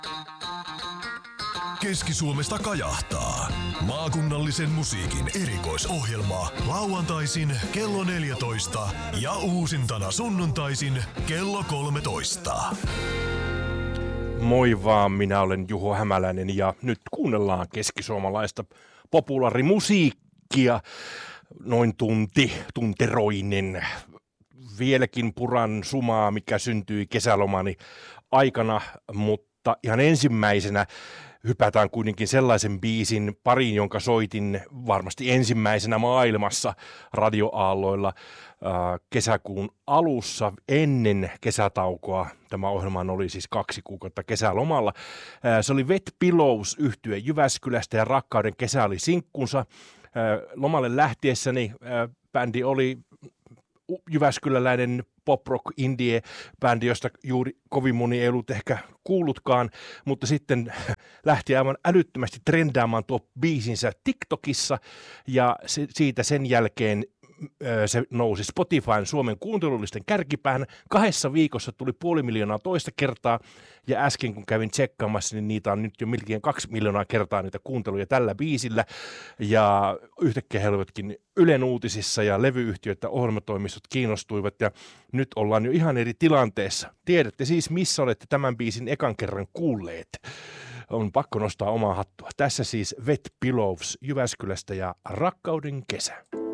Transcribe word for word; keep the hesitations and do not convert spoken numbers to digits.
Keski-Suomesta kajahtaa. Maakunnallisen musiikin erikoisohjelma lauantaisin kello neljätoista ja uusintana sunnuntaisin kello kolmetoista. Moi vaan, minä olen Juho Hämäläinen ja nyt kuunnellaan keskisuomalaista populaarimusiikkia. Noin tunti, tunteroinen. Vieläkin puran sumaa, mikä syntyi kesälomani aikana, mutta ihan ensimmäisenä hypätään kuitenkin sellaisen biisin pariin, jonka soitin varmasti ensimmäisenä maailmassa radioaalloilla äh, kesäkuun alussa ennen kesätaukoa. Tämä ohjelma oli siis kaksi kuukautta kesälomalla. Äh, se oli Wet Pillows -yhtye Jyväskylästä ja Rakkauden kesä oli sinkkunsa. Äh, lomalle lähtiessäni äh, bändi oli jyväskyläläinen pop-rock indie-bändi, josta juuri kovin moni ei ollut ehkä kuullutkaan, mutta sitten lähti aivan älyttömästi trendaamaan tuo biisinsä TikTokissa, ja se, siitä sen jälkeen se nousi Spotifyn Suomen kuuntelullisten kärkipäähän. Kahdessa viikossa tuli puoli miljoonaa toista kertaa, ja äsken kun kävin tsekkaamassa, niin niitä on nyt jo melkein kaksi miljoonaa kertaa niitä kuunteluja tällä biisillä, ja yhtäkkiä he olivatkin Ylen uutisissa, ja levyyhtiöt ja ohjelmatoimistot kiinnostuivat, ja nyt ollaan jo ihan eri tilanteessa. Tiedätte siis, missä olette tämän biisin ekan kerran kuulleet. On pakko nostaa omaa hattua. Tässä siis Wet Pillows Jyväskylästä ja Rakkauden kesä.